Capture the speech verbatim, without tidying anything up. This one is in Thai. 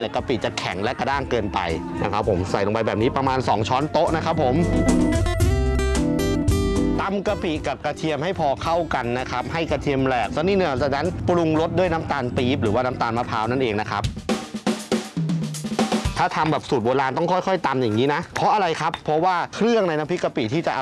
กะปิจะแข็งและกระด้างเกินไปนะครับผมใส่ลงไปแบบนี้ประมาณสองช้อนโต๊ะนะครับผมตำกะปิกับกระเทียมให้พอเข้ากันนะครับให้กระเทียมแหลกสักนิดหนึ่งจากนั้นปรุงรสด้วยน้ำตาลปี๊บหรือว่าน้ำตาลมะพร้าวนั่นเองนะครับถ้าทำแบบสูตรโบราณต้องค่อยๆตำอย่างนี้นะเพราะอะไรครับเพราะว่าเครื่องในน้ำพริกกะปิที่จะ